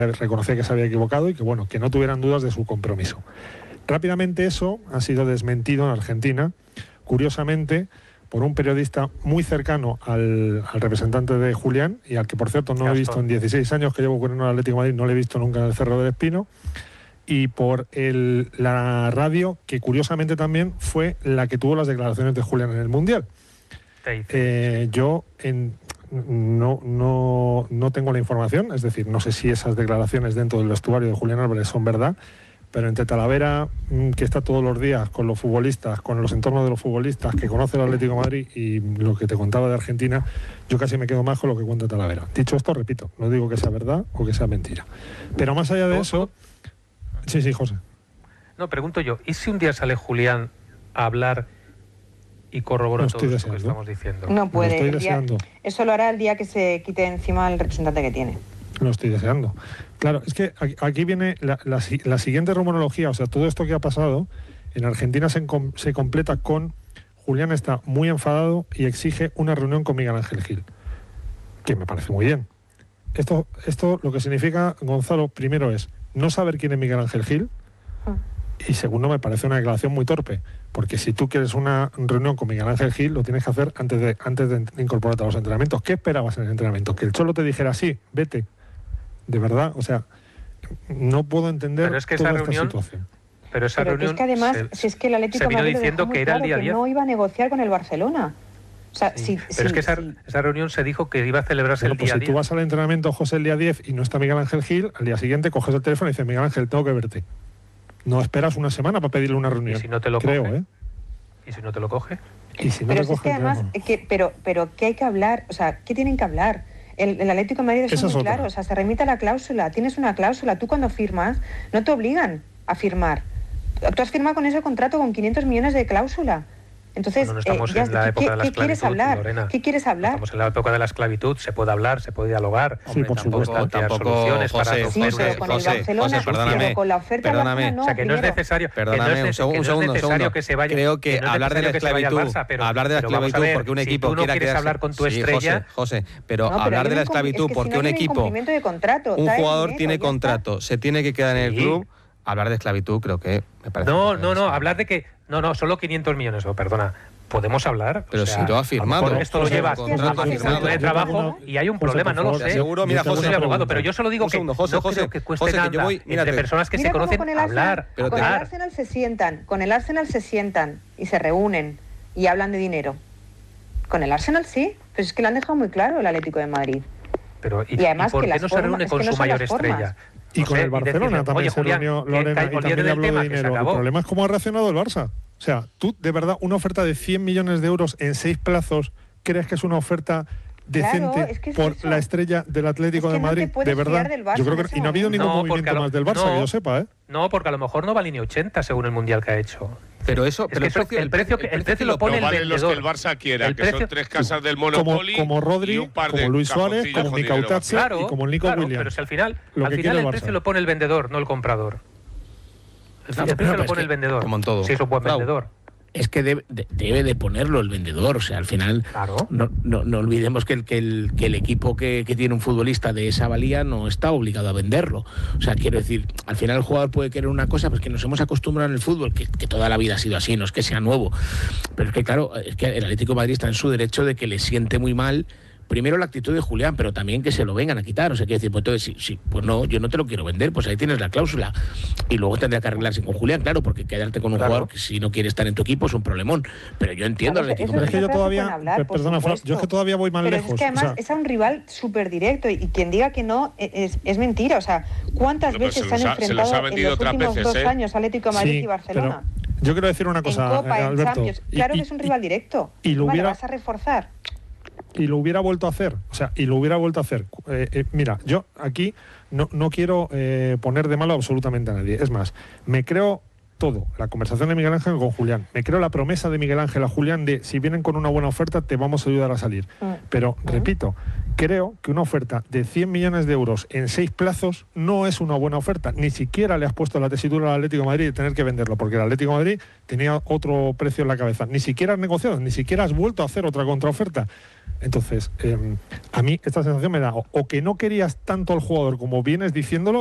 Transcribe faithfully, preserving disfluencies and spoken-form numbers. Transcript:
reconocía que se había equivocado y que, bueno, que no tuvieran dudas de su compromiso. Rápidamente eso ha sido desmentido en Argentina, curiosamente, por un periodista muy cercano al, al representante de Julián, y al que, por cierto, no he visto en dieciséis años que llevo con el Atlético de Madrid, no le he visto nunca en el Cerro del Espino, y por el, la radio, que curiosamente también fue la que tuvo las declaraciones de Julián en el Mundial. Eh, yo en, no, no, no tengo la información, es decir, no sé si esas declaraciones dentro del vestuario de Julián Álvarez son verdad, pero entre Talavera, que está todos los días con los futbolistas, con los entornos de los futbolistas, que conoce el Atlético de Madrid, y lo que te contaba de Argentina, yo casi me quedo más con lo que cuenta Talavera. Dicho esto, repito, no digo que sea verdad o que sea mentira. Pero más allá de eso... Sí, sí, José. No, pregunto yo, ¿y si un día sale Julián a hablar y corrobora todo esto que estamos diciendo? No puede. Lo estoy deseando. Día, eso lo hará el día que se quite encima el representante que tiene. Lo estoy deseando. Claro, es que aquí viene la, la, la siguiente rumorología, o sea, todo esto que ha pasado, en Argentina se, se completa con Julián está muy enfadado y exige una reunión con Miguel Ángel Gil, que me parece muy bien. Esto, esto lo que significa, Gonzalo, primero es no saber quién es Miguel Ángel Gil, y segundo, me parece una declaración muy torpe, porque si tú quieres una reunión con Miguel Ángel Gil, lo tienes que hacer antes de, antes de incorporarte a los entrenamientos. ¿Qué esperabas en el entrenamiento? ¿Que el Cholo te dijera sí, vete? De verdad, o sea, no puedo entender pero es que toda esa esta reunión, situación. Pero esa pero reunión... es que además, se, si es que el Atlético de Madrid diciendo que era claro, el día que diez. no iba a negociar con el Barcelona. O sea, sí, si, pero si, es que esa, si... esa reunión se dijo que iba a celebrarse bueno, el pues día si diez. tú vas al entrenamiento, José, el día diez y no está Miguel Ángel Gil, al día siguiente coges el teléfono y dices, Miguel Ángel, tengo que verte. No esperas una semana para pedirle una reunión. ¿Y si no te lo creo, coge? ¿eh? ¿Y si no te lo coge? ¿Y si no pero te si es que además, que, pero, pero ¿qué hay que hablar? O sea, ¿qué tienen que hablar? El, el Atlético de Madrid es muy claro, o sea, se remite a la cláusula, tienes una cláusula, tú cuando firmas no te obligan a firmar. Tú has firmado con ese contrato con quinientos millones de cláusula. Entonces, bueno, no estamos eh, ya, en la ¿qué, época de la ¿qué quieres hablar? Lorena. ¿Qué quieres hablar? Estamos en la época de la esclavitud, se puede hablar, se puede dialogar. Sí, por supuesto. Tampoco, José, para sí, pero con José, el Barcelona, José, perdóname, pero con la oferta perdóname. Barcelona no, o sea, que no es primero. necesario, Perdóname, que no es, un segundo, que no es segundo, necesario segundo. que se vaya. Creo que, que no hablar de la esclavitud, Barça, pero, hablar de la pero esclavitud ver, porque un si equipo tú no quiera quieres quedarse... hablar con tu sí, estrella... José, José, pero no, pero hablar de la es que esclavitud si porque no un equipo, de contrato, un jugador dinero, tiene contrato, se tiene que quedar en el Sí. club, hablar de esclavitud creo que me parece... No, no, no, hablar de que... No, no, solo quinientos millones, oh, perdona. ¿Podemos hablar? Pero o sea, si lo ha firmado. a lo mejor esto lo José, llevas un a contrato un firmado. de trabajo y hay un José, problema, por no lo favor, sé. seguro, mira, Yo José, soy abogado, pero yo solo digo un que segundo, José, no José, creo que cueste José, que nada yo voy- mírate. entre personas que Mira se cómo conocen con el hablar, Arsenal, pero con el hablar. Arsenal se sientan, con el Arsenal se sientan y se reúnen y hablan de dinero. Con el Arsenal sí, pero es que lo han dejado muy claro el Atlético de Madrid. Pero, ¿y, Y además ¿y por que qué las no se formas- reúne es con que no su son mayor las formas. estrella? Y No con sé, el Barcelona decirle, también oye, se Julián, reunió que- Lorena que- y olvídate también del habló tema, de que se dinero. El acabó. problema es cómo ha reaccionado el Barça. O sea, tú, de verdad, una oferta de cien millones de euros en seis plazos, ¿crees que es una oferta decente Claro, es que es por eso. la estrella del Atlético Es que de no te Madrid? puedes De verdad, fiar del Barça yo creo en que ese y no ha habido momento. ningún No, porque movimiento a lo- más del Barça, no. que yo sepa, ¿eh? No, porque a lo mejor no vale ni ochenta según el mundial que ha hecho. Pero eso, Es pero que el precio, el precio que- el precio lo pone el No valen los que vendedor. el Barça quiera, El que precio- son tres casas del Como, Monopoly como Rodri, y un par de como Luis Suárez, cajoncillos como con dinero Micautazzi vacío. Claro, y como el Nico claro, Williams. pero si al final, Lo al que final quiere el el precio Barça. lo pone el vendedor, no el comprador. El, No, el pero precio es lo pone que- el vendedor. como en todo. Si es un buen Bravo. vendedor. Es que debe de, debe de ponerlo el vendedor, o sea, al final Claro. no, no, no olvidemos que el, que el, que el equipo que, que tiene un futbolista de esa valía no está obligado a venderlo. O sea, quiero decir, al final el jugador puede querer una cosa, pues que nos hemos acostumbrado en el fútbol, que, que toda la vida ha sido así, no es que sea nuevo. Pero es que claro, es que el Atlético de Madrid está en su derecho de que le siente muy mal primero la actitud de Julián, pero también que se lo vengan a quitar. O sea, quiero decir, pues entonces, sí, sí, pues no, yo no te lo quiero vender, pues ahí tienes la cláusula. Y luego tendrá que arreglarse con Julián, claro, porque quedarte con un Claro. jugador que si no quiere estar en tu equipo es un problemón. Pero yo entiendo Claro, al Atlético eso- de Pero es que yo Esa frase todavía, pueden hablar, per- por perdona, Fran, yo es que supuesto. todavía voy más Pero lejos. es que además o sea, es a un rival súper directo y, y quien diga que no es, es mentira. O sea, ¿cuántas No, pero veces se se han los ha- se los ha enfrentado en vendido los otras últimos veces, dos ¿eh? años Atlético de Madrid sí, y Barcelona? pero yo quiero decir una cosa, en Copa, eh, en Alberto. Champions. y- Claro y- que es un rival directo. y lo Vale, hubiera- vas a reforzar. y lo hubiera vuelto a hacer, o sea, y lo hubiera vuelto a hacer. Eh, eh, mira, yo aquí no, no quiero eh, poner de malo absolutamente a nadie. Es más, me creo todo, la conversación de Miguel Ángel con Julián, me creo la promesa de Miguel Ángel a Julián de si vienen con una buena oferta te vamos a ayudar a salir. Mm. Pero, repito, creo que una oferta de cien millones de euros en seis plazos no es una buena oferta. Ni siquiera le has puesto la tesitura al Atlético de Madrid de tener que venderlo, porque el Atlético de Madrid tenía otro precio en la cabeza. Ni siquiera has negociado, ni siquiera has vuelto a hacer otra contraoferta. Entonces, eh, a mí esta sensación me da o, o que no querías tanto al jugador como vienes diciéndolo,